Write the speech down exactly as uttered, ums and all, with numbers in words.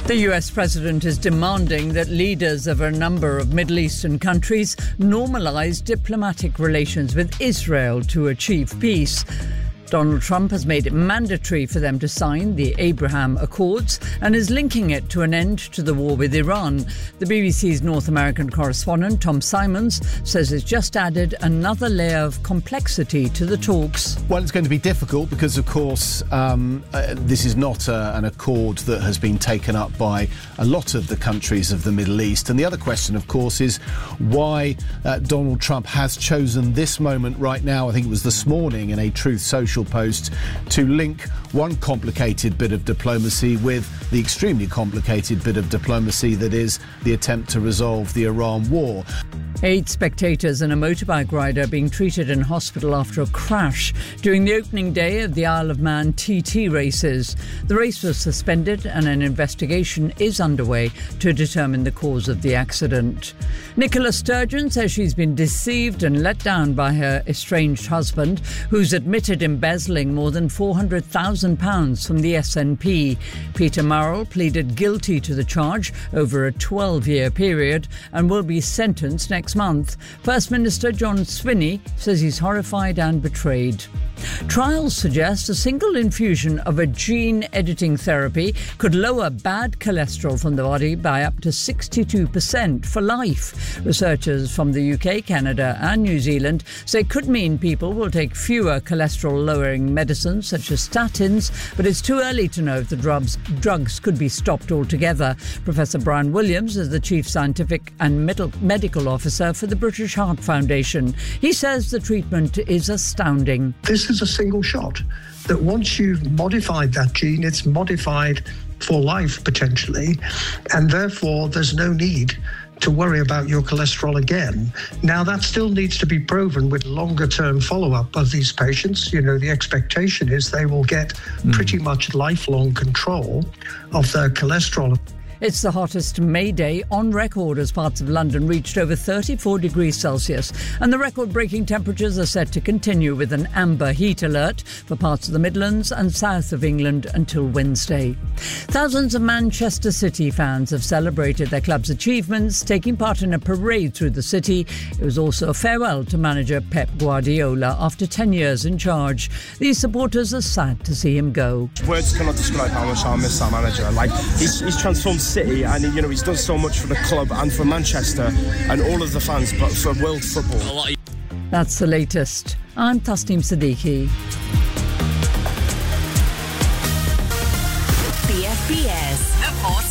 The U S president is demanding that leaders of a number of Middle Eastern countries normalise diplomatic relations with Israel to achieve peace. Donald Trump has made it mandatory for them to sign the Abraham Accords and is linking it to an end to the war with Iran. The B B C's North American correspondent Tom Simons says it's just added another layer of complexity to the talks. Well, it's going to be difficult because, of course, um, uh, this is not uh, an accord that has been taken up by a lot of the countries of the Middle East. And the other question, of course, is why uh, Donald Trump has chosen this moment right now, I think it was this morning in a Truth Social post, to link one complicated bit of diplomacy with the extremely complicated bit of diplomacy that is the attempt to resolve the Iran war. Eight spectators and a motorbike rider are being treated in hospital after a crash during the opening day of the Isle of Man T T races. The race was suspended and an investigation is underway to determine the cause of the accident. Nicola Sturgeon says she's been deceived and let down by her estranged husband, who's admitted embezzling more than four hundred thousand pounds from the S N P. Peter Murrell pleaded guilty to the charge over a twelve-year period and will be sentenced next month. First Minister John Swinney says he's horrified and betrayed. Trials suggest a single infusion of a gene-editing therapy could lower bad cholesterol from the body by up to sixty-two percent for life. Researchers from the U K, Canada and New Zealand say it could mean people will take fewer cholesterol-lowering medicines such as statins, but it's too early to know if the drugs, drugs could be stopped altogether. Professor Brian Williams is the Chief Scientific and Medical Officer for the British Heart Foundation. He says the treatment is astounding. This is a single shot that once you've modified that gene, it's modified for life potentially, and therefore there's no need to worry about your cholesterol again. Now, that still needs to be proven with longer-term follow-up of these patients. You know, the expectation is they will get mm. pretty much lifelong control of their cholesterol. It's the hottest May Day on record as parts of London reached over thirty-four degrees Celsius, and the record-breaking temperatures are set to continue with an amber heat alert for parts of the Midlands and south of England until Wednesday. Thousands of Manchester City fans have celebrated their club's achievements, taking part in a parade through the city. It was also a farewell to manager Pep Guardiola after ten years in charge. These supporters are sad to see him go. Words cannot describe how much I miss that manager. Like, he's, he's transformed City, and you know he's done so much for the club and for Manchester and all of the fans, but for world football. That's the latest. I'm Tasneem Siddiqui. B F B S.